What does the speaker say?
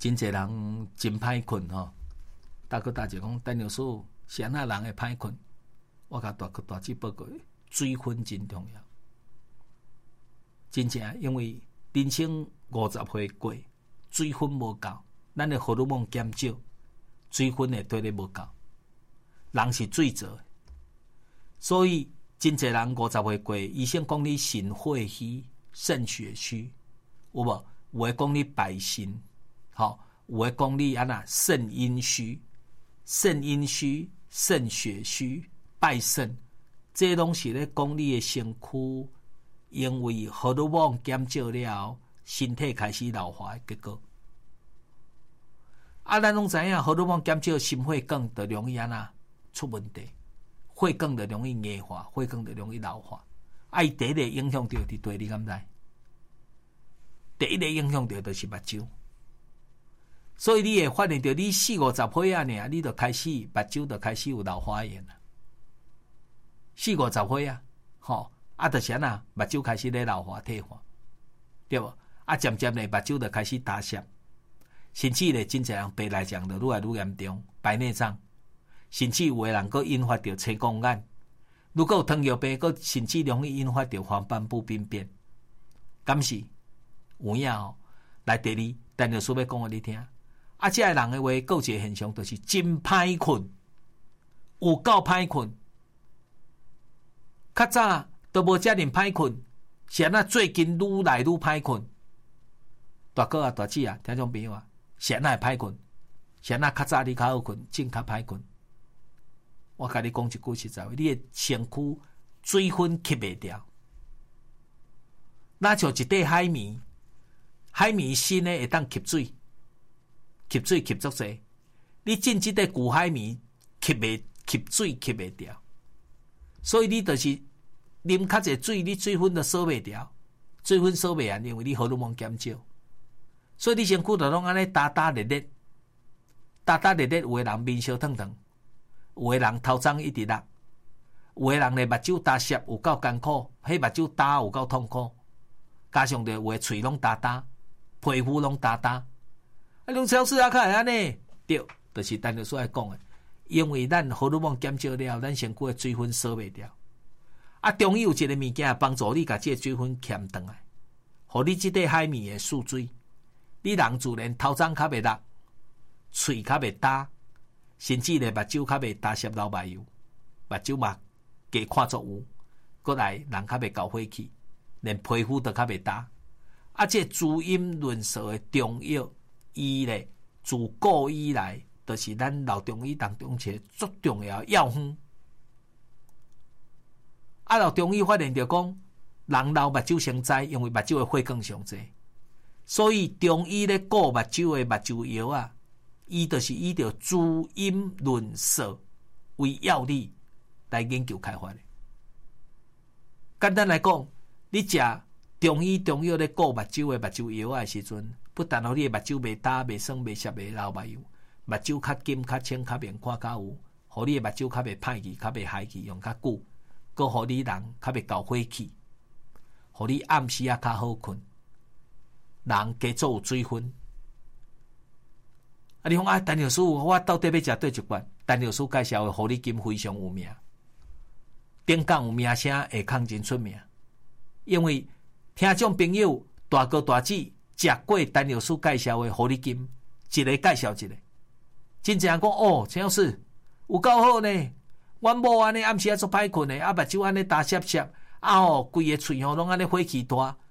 真侪人真歹困吼。大哥大姐讲，陈老师是安那人会歹困？我甲大姐报告，水分真重要。真正因为人生50岁过，水分无够，咱的荷尔蒙减少，水分会对你无够。人是水做的，所以真侪人50岁过，医生讲你肾血虚、肾血虚，有无？有诶讲你败肾，好，有诶讲你安那肾阴虚、肾阴虚、肾血虚、败肾，这拢是咧讲你诶身躯因为荷尔蒙减少了，身体开始老化的结果。啊，咱拢知影荷尔蒙减少，心血管就容易安那出问题，血管就容易硬化，血管就容易老化。伊第一个影响到伫对，你敢知？第一个影响到就是目睭，所以你会发现到你40-50岁啊，你就开始目睭就开始有老花眼了。40-50岁啊，吼啊，就是安那目睭开始咧老化退化，对无？啊，渐渐咧目睭就开始打斜，甚至咧真侪人白内障就愈来愈严重，白内障，甚至有诶人佫引发着青光眼，如果有糖尿病，佫甚至容易引发着黄斑部病变，敢是？有影吼，来第二，陈老师要讲互你听。啊，这个人的话，有一个现象就是真歹困，有够歹困。较早都无遮尔歹困，是安那最近愈来愈歹困。大哥啊，大姐啊，听众朋友啊，是安那会歹困？是安那较早你较好困，真较歹困。我甲你讲一句实在话，你的身躯水分吸袂掉，那像一块海绵。海绵身呢会当吸水，吸足济。你进这块旧海绵吸水吸袂掉，所以你就是啉较济水，你水分都锁袂掉，水分锁袂完，因为你荷尔蒙减少，所以你身躯就拢安尼打热，有的人面烧烫烫，有的人头鬃一直辣，有的人咧目睭打涩有够艰苦，迄目睭打有够痛苦，加上着有的喙拢打。皮肤拢打，啊，用超市啊，较会安尼，对，就是陈老师爱讲的，因为咱荷尔蒙减少了，咱身躯的水分锁袂掉。啊，中医有一个物件帮助你，甲这个水分欠转来，互你这块海绵的蓄水，你人自然头鬃较袂辣，喙较袂打，甚至咧目睭较袂打湿流目油，目睭嘛加看作有，过来人较袂高火气，连皮肤都较袂打。啊，这滋阴润燥的中药，伊咧自古以来，就是咱老中医当中一个最重要的药方。啊，老中医发现着讲，人老目睭先知，因为目睭的血管上济，所以中医咧顾目睭的目睭药啊，伊就是以着滋阴润燥为要理来研究开发的。简单来讲，你食中医中药咧顾目睭的目睭药的时阵，不但互你的目睭袂打、袂酸、袂涩、袂流目油，目睭较金、较清、较面看较有，互你的目睭较袂歹去、较袂害去，用较久，佮互你人较袂搞火气，互你暗时啊较好困。人加做有水分。啊，你讲啊，陈老师，我到底要食对一罐？陈老师介绍的狐狸金非常有名，顶港有名声，下康真出名，因为听众朋友大哥大姐食过陈老师介绍的狐狸金，一个介绍一个，真正讲哦，陈老师有够好呢。阮某安尼暗时啊做歹困的，啊目睭安尼打涩涩，啊规个喙吼拢安尼火气大，